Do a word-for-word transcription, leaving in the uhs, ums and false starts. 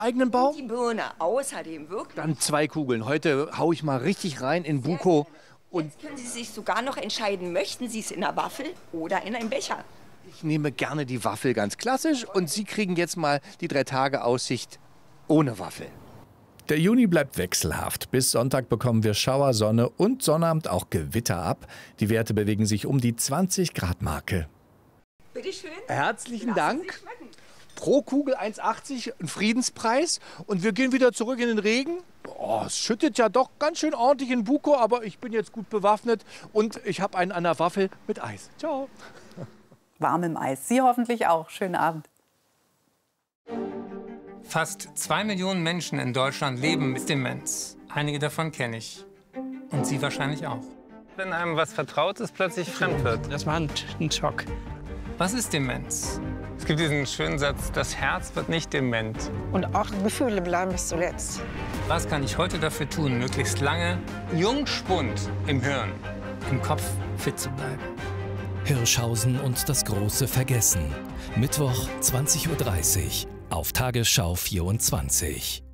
Eigenen Bau? Die Birne außerdem wirklich. Dann zwei Kugeln. Heute hau ich mal richtig rein in Buko. Und Jetzt können Sie sich sogar noch entscheiden, möchten Sie es in einer Waffel oder in einem Becher? ich nehme gerne die Waffel ganz klassisch. Und Sie kriegen jetzt mal die drei Tage Aussicht ohne Waffel. Der Juni bleibt wechselhaft. Bis Sonntag bekommen wir Schauer, Sonne und Sonnabend auch Gewitter ab. Die Werte bewegen sich um die zwanzig Grad Marke. Bitte schön. Herzlichen Lassen Dank. Sie schmecken. Pro Kugel eins achtzig, ein Friedenspreis. Und wir gehen wieder zurück in den Regen. Oh, es schüttet ja doch ganz schön ordentlich in Buko, aber ich bin jetzt gut bewaffnet und ich habe einen an der Waffel mit Eis. Ciao. Warmem Eis. Sie hoffentlich auch. Schönen Abend. Fast zwei Millionen Menschen in Deutschland leben mit Demenz. Einige davon kenne ich. Und Sie wahrscheinlich auch. Wenn einem was Vertrautes plötzlich fremd wird. Das war ein, ein Schock. Was ist Demenz? Es gibt diesen schönen Satz, das Herz wird nicht dement. Und auch Gefühle bleiben bis zuletzt. Was kann ich heute dafür tun, möglichst lange jungspund im Hirn, im Kopf fit zu bleiben? Hirschhausen und das große Vergessen. Mittwoch, zwanzig Uhr dreißig auf Tagesschau vierundzwanzig.